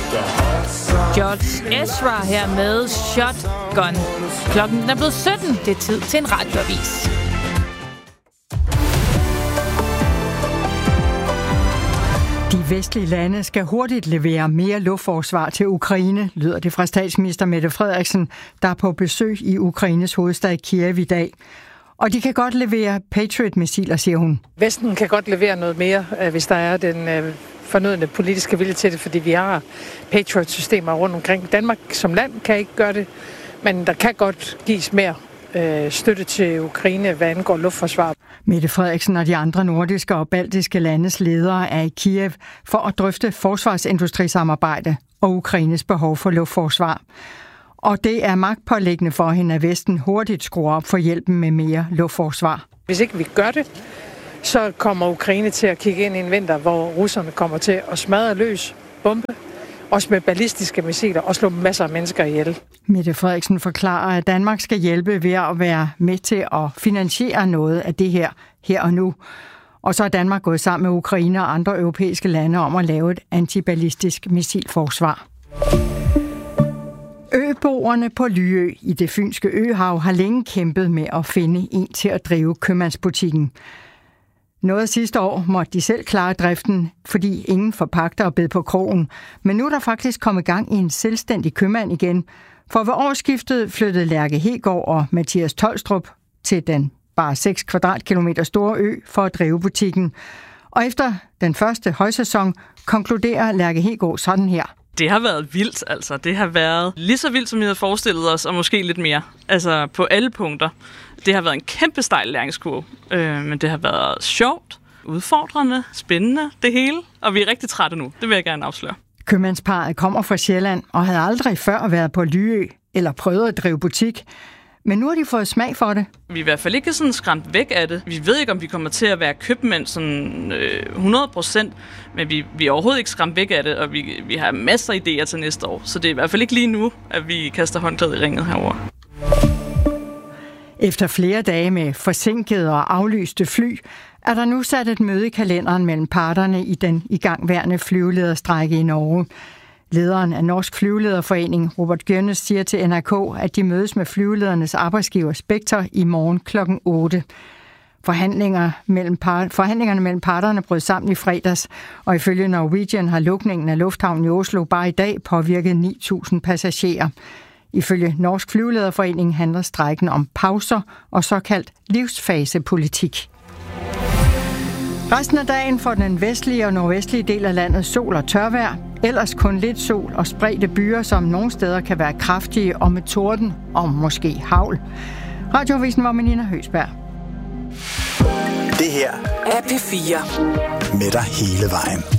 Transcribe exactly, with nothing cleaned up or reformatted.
George Ezra her med Shotgun. Klokken er blevet sytten. Det er tid til en radioavis. De vestlige lande skal hurtigt levere mere luftforsvar til Ukraine, lyder det fra statsminister Mette Frederiksen, der er på besøg i Ukraines hovedstad Kiev i dag. Og de kan godt levere Patriot-missiler, siger hun. Vesten kan godt levere noget mere, hvis der er den fornødne politiske vilje til det, fordi vi har Patriot-systemer rundt omkring. Danmark som land kan ikke gøre det, men der kan godt gives mere øh, støtte til Ukraine, hvad angår luftforsvar. Mette Frederiksen og de andre nordiske og baltiske landes ledere er i Kiev for at drøfte forsvarsindustrisamarbejde og Ukraines behov for luftforsvar. Og det er magtpåliggende for hende, at Vesten hurtigt skruer op for hjælpen med mere luftforsvar. Hvis ikke vi gør det, så kommer Ukraine til at kigge ind i en vinter, hvor russerne kommer til at smadre løs, bombe, også med ballistiske missiler og slå masser af mennesker ihjel. Mette Frederiksen forklarer, at Danmark skal hjælpe ved at være med til at finansiere noget af det her, her og nu. Og så er Danmark gået sammen med Ukraine og andre europæiske lande om at lave et antiballistisk missilforsvar. Øboerne på Lyø i det fynske øhav har længe kæmpet med at finde en til at drive købmandsbutikken. Noget sidste år måtte de selv klare driften, fordi ingen forpagter og bed på krogen. Men nu er der faktisk kommet gang i en selvstændig købmand igen. For ved årsskiftet flyttede Lærke Hegård og Mathias Tolstrup til den bare seks kvadratkilometer store ø for at drive butikken. Og efter den første højsæson konkluderer Lærke Hegård sådan her. Det har været vildt, altså. Det har været lige så vildt, som vi havde forestillet os, og måske lidt mere. Altså på alle punkter. Det har været en kæmpe stejl læringskurve, øh, men det har været sjovt, udfordrende, spændende, det hele. Og vi er rigtig trætte nu, det vil jeg gerne afsløre. Købmandsparret kommer fra Sjælland og havde aldrig før været på Lyø eller prøvet at drive butik. Men nu har de fået smag for det. Vi er i hvert fald ikke sådan skræmt væk af det. Vi ved ikke, om vi kommer til at være købmænd sådan øh, hundrede procent, men vi, vi er overhovedet ikke skræmt væk af det, og vi, vi har masser af idéer til næste år. Så det er i hvert fald ikke lige nu, at vi kaster håndklædet i ringet herover. Efter flere dage med forsinkede og aflyste fly, er der nu sat et møde i kalenderen mellem parterne i den igangværende flyvelederstrejke i Norge. Lederen af Norsk Flyvelederforening, Robert Gjørnes, siger til N R K, at de mødes med flyveledernes arbejdsgiver Spektor i morgen klokken otte. Forhandlinger mellem par... Forhandlingerne mellem parterne brød sammen i fredags, og ifølge Norwegian har lukningen af lufthavnen i Oslo bare i dag påvirket ni tusind passagerer. Ifølge Norsk Flyvelederforening handler strejken om pauser og såkaldt livsfasepolitik. Resten af dagen får den vestlige og nordvestlige del af landet sol og tørvejr. Ellers kun lidt sol og spredte byer, som nogle steder kan være kraftige og med torden og måske hagl. Radioavisen var med Nina Høsberg. Det her er P fire. Med dig hele vejen.